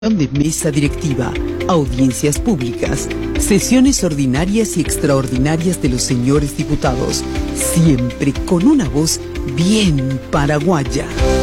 de mesa directiva, audiencias públicas, sesiones ordinarias y extraordinarias de los señores diputados, siempre con una voz bien paraguaya.